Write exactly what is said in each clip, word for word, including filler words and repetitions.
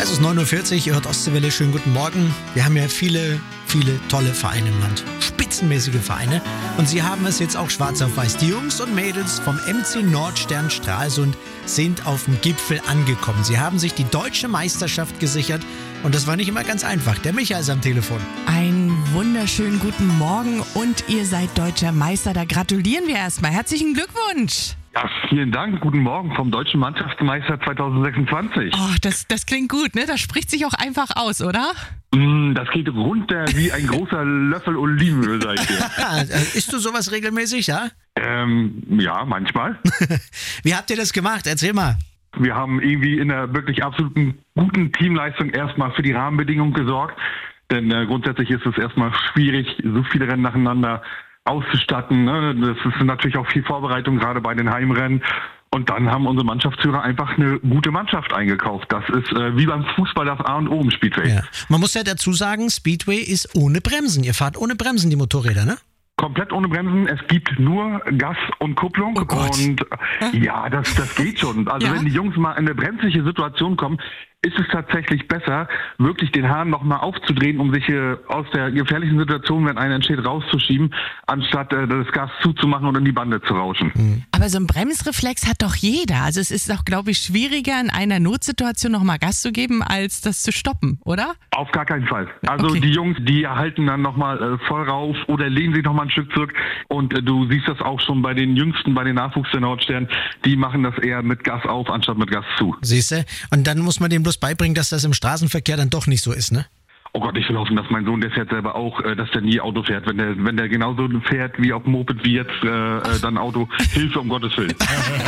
Es ist neun Uhr vierzig, ihr hört Ostseewelle, schönen guten Morgen. Wir haben ja viele, viele tolle Vereine im Land, spitzenmäßige Vereine. Und sie haben es jetzt auch schwarz auf weiß. Die Jungs und Mädels vom M C Nordstern Stralsund sind auf dem Gipfel angekommen. Sie haben sich die deutsche Meisterschaft gesichert und das war nicht immer ganz einfach. Der Michael ist am Telefon. Einen wunderschönen guten Morgen und ihr seid deutscher Meister. Da gratulieren wir erstmal. Herzlichen Glückwunsch. Ja, vielen Dank. Guten Morgen vom Deutschen Mannschaftsmeister zwanzig sechsundzwanzig. Oh, das, das klingt gut, ne? Das spricht sich auch einfach aus, oder? Mm, das geht runter wie ein großer Löffel Olivenöl, sag ich dir. Isst du sowas regelmäßig, ja? Ähm, ja, manchmal. Wie habt ihr das gemacht? Erzähl mal. Wir haben irgendwie in einer wirklich absoluten guten Teamleistung erstmal für die Rahmenbedingungen gesorgt. Denn äh, grundsätzlich ist es erstmal schwierig, so viele Rennen nacheinander auszustatten. Ne? Das ist natürlich auch viel Vorbereitung, gerade bei den Heimrennen. Und dann haben unsere Mannschaftsführer einfach eine gute Mannschaft eingekauft. Das ist äh, wie beim Fußball das A und O im Speedway. Ja. Man muss ja dazu sagen, Speedway ist ohne Bremsen. Ihr fahrt ohne Bremsen die Motorräder, ne? Komplett ohne Bremsen. Es gibt nur Gas und Kupplung. Oh Gott. Und äh, ja, das, das geht schon. Also Ja? wenn die Jungs mal in eine bremsliche Situation kommen, ist es tatsächlich besser, wirklich den Hahn nochmal aufzudrehen, um sich äh, aus der gefährlichen Situation, wenn einer entsteht, rauszuschieben, anstatt äh, das Gas zuzumachen und in die Bande zu rauschen. Mhm. Aber so ein Bremsreflex hat doch jeder. Also es ist doch, glaube ich, schwieriger, in einer Notsituation nochmal Gas zu geben, als das zu stoppen, oder? Auf gar keinen Fall. Also Okay. die Jungs, die halten dann nochmal äh, voll rauf oder lehnen sich nochmal ein Stück zurück. Und äh, du siehst das auch schon bei den Jüngsten, bei den Nachwuchs der Nordstern, die machen das eher mit Gas auf, anstatt mit Gas zu. Siehst du? Und dann muss man dem bloß beibringen, dass das im Straßenverkehr dann doch nicht so ist, ne? Oh Gott, ich will hoffen, dass mein Sohn, der fährt selber auch, äh, dass der nie Auto fährt. Wenn der, wenn der genauso fährt wie auf dem Moped wie jetzt, äh, äh, dann Auto, Hilfe um Gottes Willen.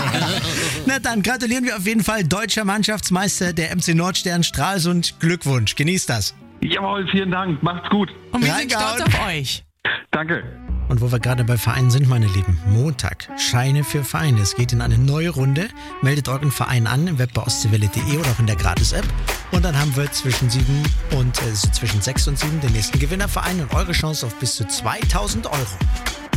Na dann gratulieren wir auf jeden Fall deutscher Mannschaftsmeister der M C Nordstern Stralsund. Glückwunsch, genießt das. Jawohl, vielen Dank, macht's gut. Und wir sind Reingehauen. stolz auf euch. Danke. Und wo wir gerade bei Vereinen sind, meine Lieben, Montag, Scheine für Vereine. Es geht in eine neue Runde. Meldet euren Verein an im Web bei ostseewelle punkt de oder auch in der Gratis-App. Und dann haben wir zwischen sieben und äh, zwischen sechs und sieben den nächsten Gewinnerverein und eure Chance auf bis zu zweitausend Euro.